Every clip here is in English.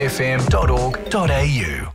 fm.org.au.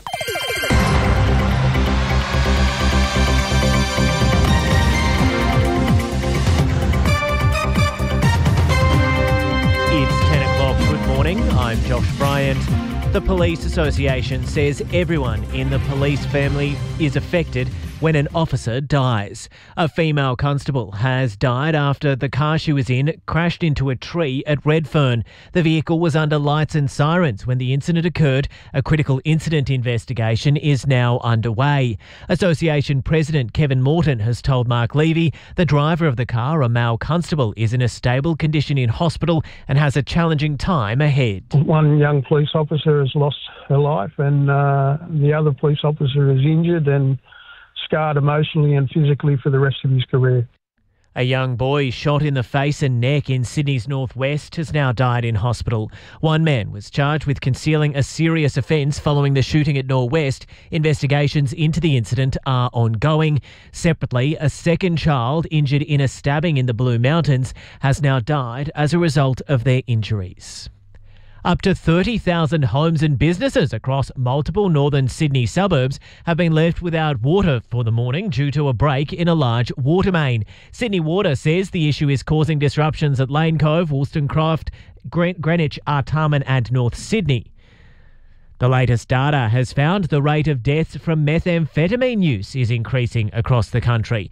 It's 10 o'clock. Good morning. I'm Josh Bryant. The Police Association says everyone in the police family is affected when an officer dies. A female constable has died after the car she was in crashed into a tree at Redfern. The vehicle was under lights and sirens when the incident occurred. A critical incident investigation is now underway. Association President Kevin Morton has told Mark Levy the driver of the car, a male constable, is in a stable condition in hospital and has a challenging time ahead. One young police officer has lost her life and the other police officer is injured and scarred emotionally and physically for the rest of his career. A young boy shot in the face and neck in Sydney's northwest has now died in hospital. One man was charged with concealing a serious offence following the shooting at Norwest. Investigations into the incident are ongoing. Separately, a second child injured in a stabbing in the Blue Mountains has now died as a result of their injuries. Up to 30,000 homes and businesses across multiple northern Sydney suburbs have been left without water for the morning due to a break in a large water main. Sydney Water says the issue is causing disruptions at Lane Cove, Wollstonecraft, Greenwich, Artarmon and North Sydney. The latest data has found the rate of deaths from methamphetamine use is increasing across the country.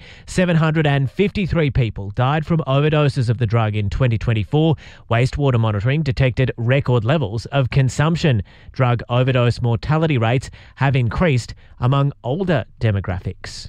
753 people died from overdoses of the drug in 2024. Wastewater monitoring detected record levels of consumption. Drug overdose mortality rates have increased among older demographics.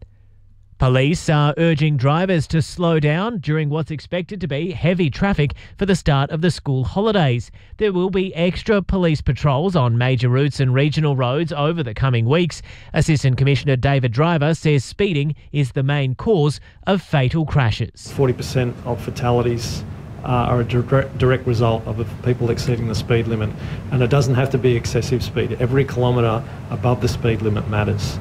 Police are urging drivers to slow down during what's expected to be heavy traffic for the start of the school holidays. There will be extra police patrols on major routes and regional roads over the coming weeks. Assistant Commissioner David Driver says speeding is the main cause of fatal crashes. 40% of fatalities are a direct result of people exceeding the speed limit, and it doesn't have to be excessive speed. Every kilometre above the speed limit matters.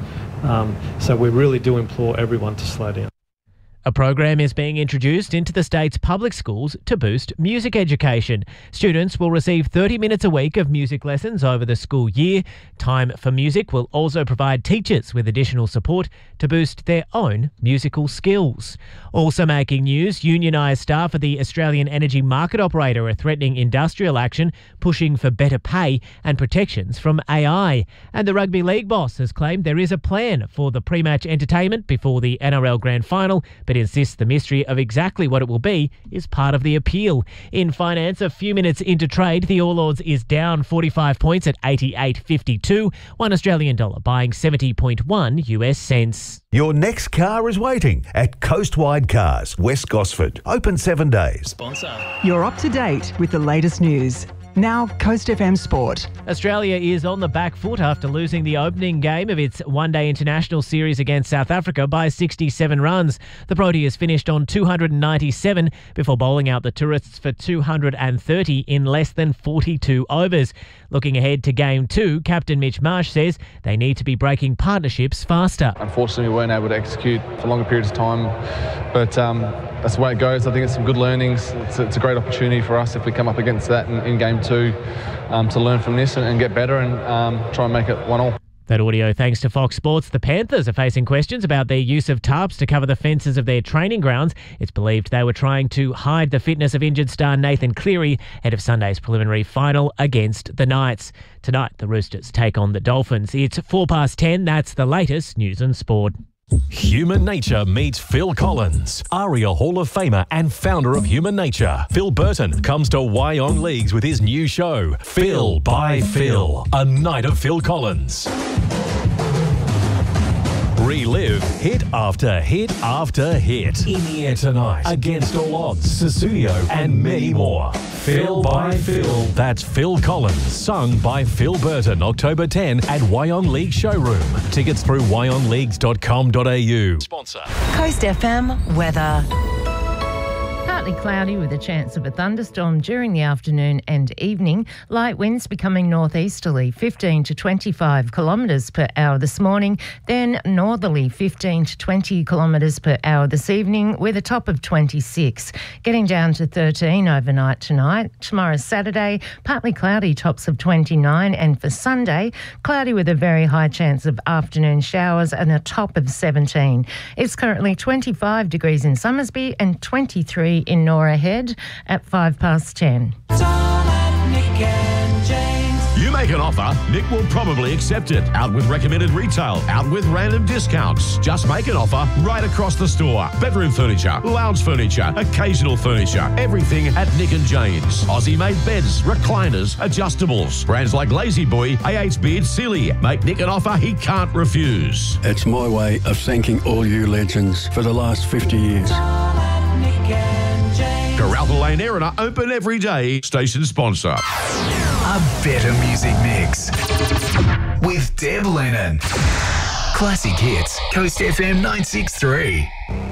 So we really do implore everyone to slow down. A program is being introduced into the state's public schools to boost music education. Students will receive 30 minutes a week of music lessons over the school year. Time for Music will also provide teachers with additional support to boost their own musical skills. Also making news, unionised staff at the Australian Energy Market Operator are threatening industrial action, pushing for better pay and protections from AI. And the Rugby League boss has claimed there is a plan for the pre-match entertainment before the NRL Grand Final, but insists the mystery of exactly what it will be is part of the appeal. In finance, a few minutes into trade, the All Ords is down 45 points at 88.52, $1 Australian dollar buying 70.1 US cents. Your next car is waiting at Coastwide Cars, West Gosford. Open 7 days. Sponsor. You're up to date with the latest news. Now, Coast FM Sport. Australia is on the back foot after losing the opening game of its one-day international series against South Africa by 67 runs. The Proteas finished on 297 before bowling out the Tourists for 230 in less than 42 overs. Looking ahead to Game 2, Captain Mitch Marsh says they need to be breaking partnerships faster. Unfortunately, we weren't able to execute for longer periods of time, but that's the way it goes. I think it's some good learnings. It's a great opportunity for us if we come up against that in Game 2 to learn from this and get better and try and make it 1-1. That audio thanks to Fox Sports. The Panthers are facing questions about their use of tarps to cover the fences of their training grounds. It's believed they were trying to hide the fitness of injured star Nathan Cleary ahead of Sunday's preliminary final against the Knights. Tonight, the Roosters take on the Dolphins. It's 10:04. That's the latest news and sport. Human Nature meets Phil Collins, ARIA Hall of Famer and founder of Human Nature. Phil Burton comes to Wyong Leagues with his new show, Phil by Phil, a night of Phil Collins. Relive hit after hit after hit. In the air tonight, Against All Odds, Susudio and many more. Phil by Phil. That's Phil Collins, sung by Phil Burton, October 10 at Wyong League Showroom. Tickets through wyongleagues.com.au. Sponsor. Coast FM weather. Partly partly cloudy with a chance of a thunderstorm during the afternoon and evening. Light winds becoming northeasterly, 15 to 25 kilometres per hour this morning, then northerly, 15 to 20 kilometres per hour this evening, with a top of 26. Getting down to 13 overnight tonight. Tomorrow, Saturday, partly cloudy, tops of 29, and for Sunday, cloudy with a very high chance of afternoon showers and a top of 17. It's currently 25 degrees in Somersby and 23 in Nora Head at 10:05. You make an offer, Nick will probably accept it. Out with recommended retail, out with random discounts. Just make an offer right across the store. Bedroom furniture, lounge furniture, occasional furniture, everything at Nick and Jane's. Aussie-made beds, recliners, adjustables. Brands like Lazy Boy, AH Beard, Sealy. Make Nick an offer he can't refuse. It's my way of thanking all you legends for the last 50 years. Karalpa Lane Erina, open every day. Station sponsor. A better music mix with Deb Lennon. Classic hits, Coast FM 963.